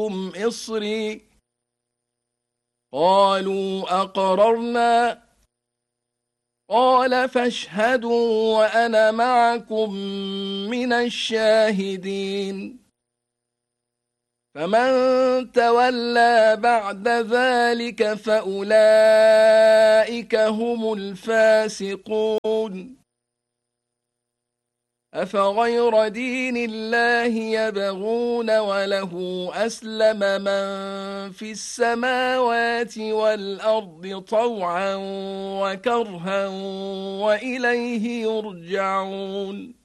إصري قالوا أقررنا قال فاشهدوا وأنا معكم من الشاهدين فمن تولى بعد ذلك فأولئك هم الفاسقون أفغير دين الله يبغون وله أسلم من في السماوات والأرض طوعا وكرها وإليه يرجعون